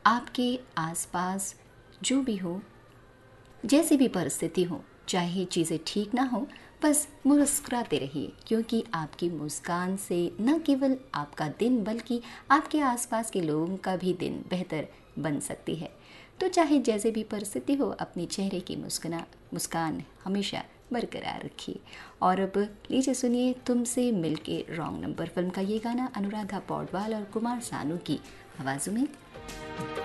आपके आसपास जो भी हो, जैसी भी परिस्थिति हो, चाहे चीज़ें ठीक ना हो, बस मुस्कुराते रहिए, क्योंकि आपकी मुस्कान से न केवल आपका दिन बल्कि आपके आसपास के लोगों का भी दिन बेहतर बन सकती है। तो चाहे जैसे भी परिस्थिति हो, अपने चेहरे की मुस्कान हमेशा बरकरार रखिए। और अब लीजिए सुनिए तुमसे मिलके रॉन्ग नंबर फिल्म का ये गाना अनुराधा पौडवाल और कुमार सानू की आवाज़ों में।